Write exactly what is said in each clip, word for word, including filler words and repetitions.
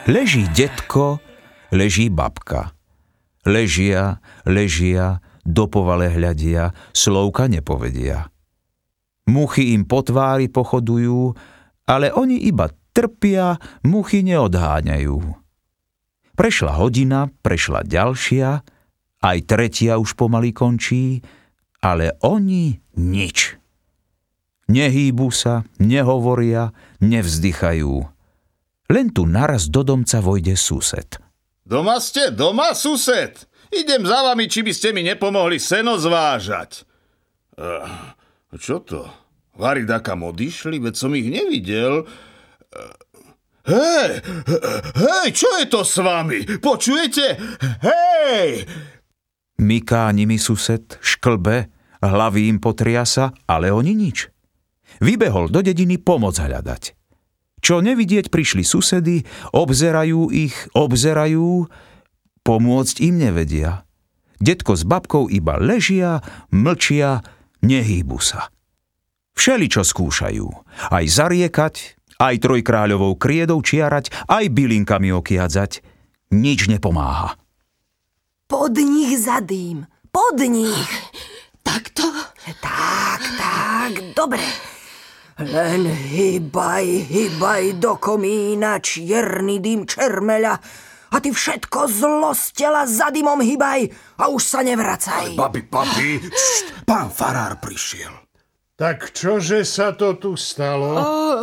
Leží detko, leží babka. Ležia, ležia, do povale hľadia, slovka nepovedia. Muchy im po tvári pochodujú, ale oni iba trpia, muchy neodháňajú. Prešla hodina, prešla ďalšia, aj tretia už pomaly končí, ale oni nič. Nehýbu sa, nehovoria, nevzdychajú. Len tu naraz do domca vojde sused. Doma ste? Doma, sused? Idem za vami, či by ste mi nepomohli seno zvážať. Uh, čo to? Varidáka odišli, veď som ich nevidel. Uh, hej, hej, čo je to s vami? Počujete? Hej! Myká nimi sused, šklbe, hlavy im potriasa, ale oni nič. Vybehol do dediny pomoc hľadať. Čo nevidieť, prišli susedy, obzerajú ich, obzerajú, pomôcť im nevedia. Detko s babkou iba ležia, mlčia, nehýbu sa. Všeličo skúšajú, aj zariekať, aj trojkráľovou kriedou čiarať, aj bylinkami okiadzať. Nič nepomáha. Pod nich zadým, pod nich. Takto? Tak, tak, dobre. Len hýbaj, hýbaj do komína čierny dym čermeľa a ty všetko zlo z tela za dymom hýbaj a už sa nevracaj. Babi, babi, št, pán farár prišiel. Tak čože sa to tu stalo?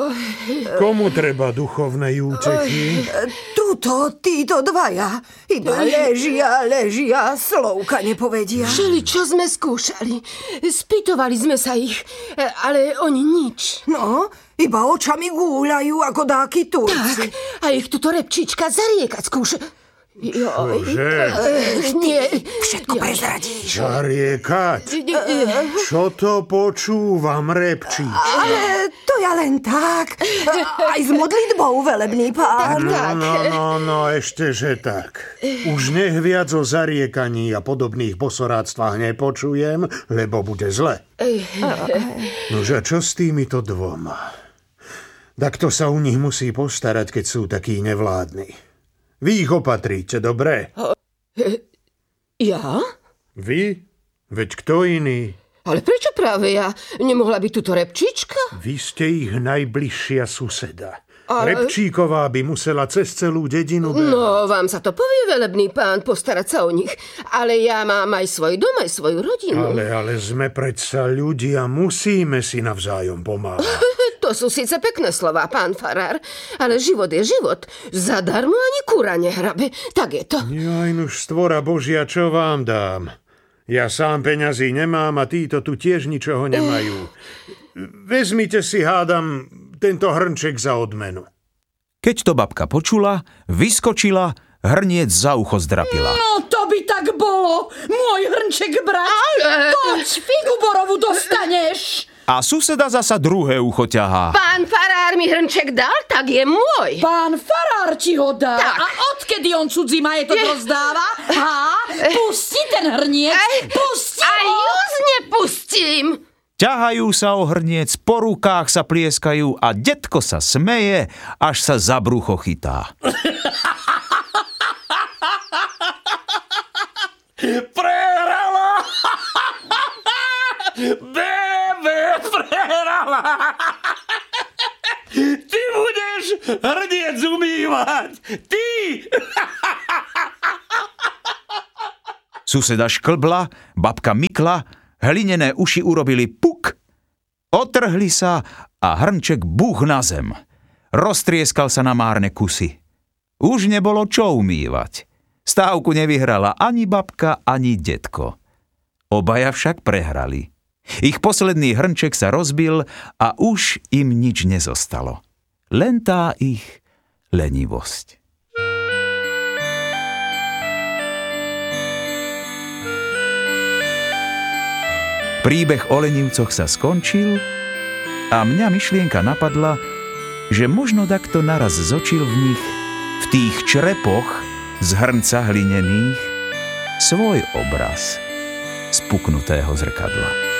Komu treba duchovnej útechy? Tuto, títo dvaja. Iba ležia, ležia, slovka nepovedia. Všeli, čo sme skúšali. Spýtovali sme sa ich, ale oni nič. No, iba očami gúľajú ako dáky Turci. Tak, a ich tuto repčička zariekať skúša. Čože? Nie. Všetko prezradíš. Zariekať? Čo to počúvam, repčička? Ale to ja len tak. Aj s modlitbou, velebný pán. No, no, no, no, ešte, že tak. Už nech viac o zariekaní a podobných bosoráctvách nepočujem, lebo bude zle. Nože, čo s týmito dvoma? Tak to sa u nich musí postarať, keď sú takí nevládni. Vy ich opatríte, dobre? Ja? Vy? Veď kto iný? Ale prečo práve ja? Nemohla byť tuto repčička? Vy ste ich najbližšia suseda. Ale... Repčíková by musela cez celú dedinu behať. No, vám sa to povie, velebný pán, postarať sa o nich. Ale ja mám aj svoj dom, aj svoju rodinu. Ale, ale sme predsa ľudia, musíme si navzájom pomáhať. To sú síce pekné slová, pán farár, ale život je život. Zadarmo ani kúra nehrabe. Tak je to. Jaj, nuž stvora Božia, čo vám dám? Ja sám peňazí nemám a títo tu tiež ničoho nemajú. Vezmite si, hádam, tento hrnček za odmenu. Keď to babka počula, vyskočila, hrniec za ucho zdrapila. No to by tak bolo, môj hrnček brať. Toď, figu borovu dostaneš. A suseda zasa druhé ucho ťahá. Pán farár mi hrnček dal, tak je môj. Pán farár ti ho dá. Tak. A odkedy on cudzí majetok rozdáva? Há? Pusti ten hrniec. Pusti A ho. just nepustím. Ťahajú sa o hrniec, po rukách sa plieskajú a detko sa smeje, až sa za brucho chytá. Prehrala! Bebe, prehrala! Ty budeš hrniec umývať! Ty! Suseda šklbla, babka mykla, hlinené uši urobili puk, otrhli sa a hrnček buch na zem. Roztrieskal sa na márne kusy. Už nebolo čo umývať. Stávku nevyhrala ani babka, ani detko. Obaja však prehrali. Ich posledný hrnček sa rozbil a už im nič nezostalo. Len tá ich lenivosť. Príbeh o lenivcoch sa skončil a mňa myšlienka napadla, že možno takto naraz zočil v nich, v tých črepoch z hrnca hlinených, svoj obraz z puknutého zrkadla.